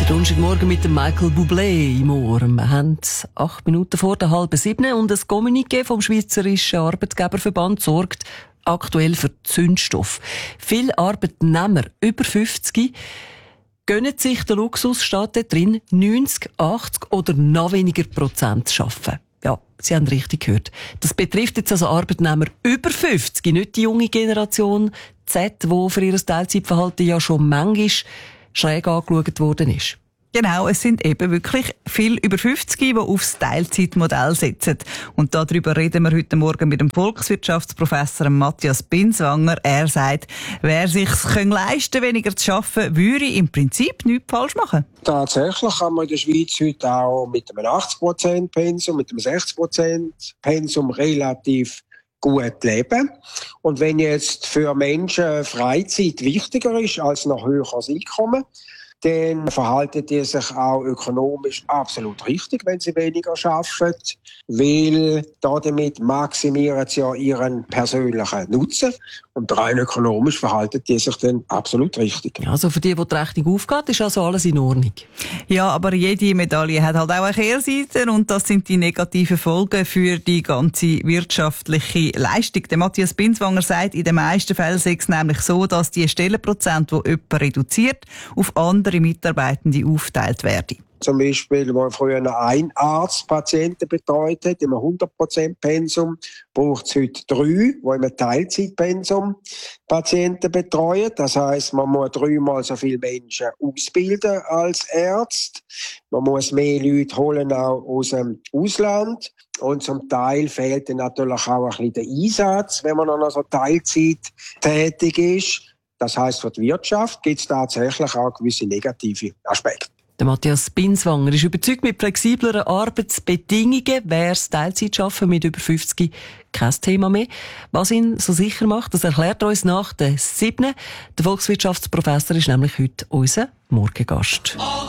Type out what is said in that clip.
Donnerstagmorgen mit dem Michael Bublé im Ohr. Wir haben 8 Minuten vor der 6:30 und das Kommuniqué vom Schweizerischen Arbeitgeberverband sorgt aktuell für Zündstoff. Viele Arbeitnehmer über 50 gönnen sich den Luxus, steht da drin, 90, 80 oder noch weniger Prozent zu arbeiten. Ja, Sie haben richtig gehört. Das betrifft jetzt also Arbeitnehmer über 50, nicht die junge Generation Z, die für ihr Teilzeitverhalten ja schon manchmal schräg angeschaut worden ist. Genau, es sind eben wirklich viele über 50, die aufs Teilzeitmodell setzen. Und darüber reden wir heute Morgen mit dem Volkswirtschaftsprofessor Matthias Binswanger. Er sagt, wer sich's leisten kann, weniger zu arbeiten, würde im Prinzip nichts falsch machen. Tatsächlich kann man in der Schweiz heute auch mit einem 80% Pensum, mit einem 60% Pensum relativ gut leben. Und wenn jetzt für Menschen Freizeit wichtiger ist als noch höheres Einkommen, dann verhalten die sich auch ökonomisch absolut richtig, wenn sie weniger arbeiten, weil damit maximieren sie ja ihren persönlichen Nutzen und rein ökonomisch verhalten die sich dann absolut richtig. Ja, also für die Rechnung aufgeht, ist also alles in Ordnung. Ja, aber jede Medaille hat halt auch eine Kehrseite und das sind die negativen Folgen für die ganze wirtschaftliche Leistung. Der Matthias Binswanger sagt, in den meisten Fällen sei es nämlich so, dass die Stellenprozent, die jemand reduziert, auf andere Mitarbeitende aufgeteilt werden. Zum Beispiel, wo früher ein Arzt Patienten betreut hat, im 100% Pensum, braucht es heute 3, die im Teilzeitpensum Patienten betreuen. Das heisst, man muss 3-mal so viele Menschen ausbilden als Arzt. Man muss mehr Leute holen auch aus dem Ausland. Und zum Teil fehlt dann natürlich auch ein bisschen der Einsatz, wenn man noch so Teilzeit tätig ist. Das heisst, für die Wirtschaft gibt es tatsächlich auch gewisse negative Aspekte. Der Matthias Binswanger ist überzeugt, mit flexibleren Arbeitsbedingungen wäre das Teilzeitschaffen mit über 50 kein Thema mehr. Was ihn so sicher macht, das erklärt uns nach der 7. Der Volkswirtschaftsprofessor ist nämlich heute unser Morgengast.